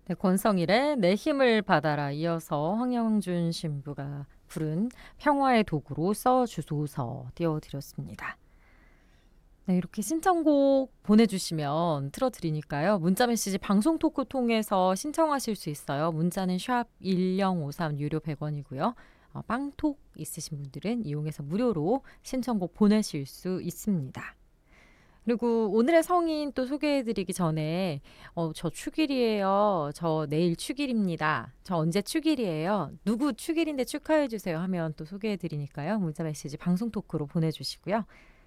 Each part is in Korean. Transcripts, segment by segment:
네, 권성일의 내 힘을 받아라 이어서 황영준 신부가 부른 평화의 도구로 써주소서 띄워드렸습니다. 네, 이렇게 신청곡 보내주시면 틀어드리니까요. 문자메시지 방송 토크 통해서 신청하실 수 있어요. 문자는 샵 1053 유료 100원이고요. 빵톡 있으신 분들은 이용해서 무료로 신청곡 보내실 수 있습니다. 그리고 오늘의 성인 또 소개해드리기 전에 저 축일이에요. 저 내일 축일입니다. 저 언제 축일이에요. 누구 축일인데 축하해주세요 하면 또 소개해드리니까요. 문자메시지 방송 토크로 보내주시고요.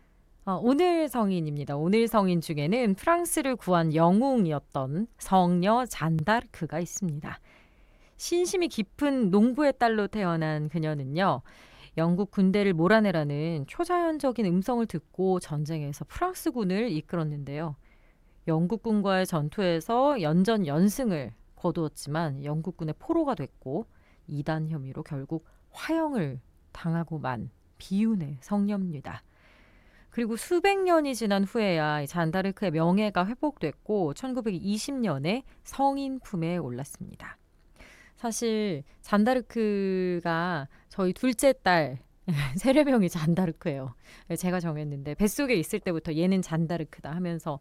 오늘 성인입니다. 오늘 성인 중에는 프랑스를 구한 영웅이었던 성녀 잔다르크가 있습니다. 신심이 깊은 농부의 딸로 태어난 그녀는요. 영국 군대를 몰아내라는 초자연적인 음성을 듣고 전쟁에서 프랑스군을 이끌었는데요. 영국군과의 전투에서 연전연승을 거두었지만 영국군의 포로가 됐고 이단 혐의로 결국 화형을 당하고 만 비운의 성녀입니다. 그리고 수백 년이 지난 후에야 잔다르크의 명예가 회복됐고 1920년에 성인 품에 올랐습니다. 사실 잔다르크가 저희 둘째 딸 세례명이 잔다르크예요. 제가 정했는데 뱃속에 있을 때부터 얘는 잔다르크다 하면서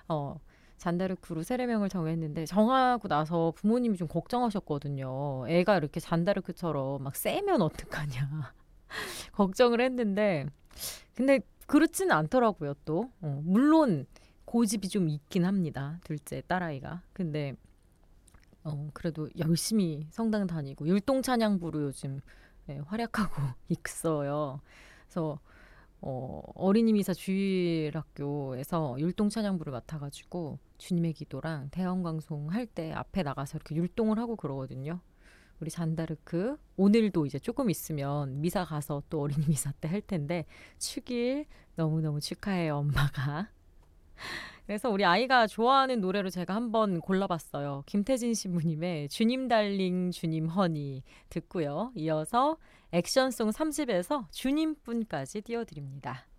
잔다르크로 세례명을 정했는데 정하고 나서 부모님이 좀 걱정하셨거든요. 애가 이렇게 잔다르크처럼 막 세면 어떡하냐 걱정을 했는데 근데 그렇지는 않더라고요 또. 물론 고집이 좀 있긴 합니다. 둘째 딸아이가. 근데 그래도 열심히 성당 다니고 율동찬양부로 요즘 활약하고 있어요. 그래서 어린이미사 주일학교에서 율동찬양부를 맡아가지고 주님의 기도랑 대형방송 할 때 앞에 나가서 이렇게 율동을 하고 그러거든요. 우리 잔다르크 오늘도 이제 조금 있으면 미사 가서 또 어린이 미사 때 할 텐데 축일 너무너무 축하해요 엄마가. 그래서 우리 아이가 좋아하는 노래로 제가 한번 골라봤어요. 김태진 신부님의 주님 달링 주님 허니 듣고요. 이어서 액션송 3집에서 주님뿐까지 띄워드립니다.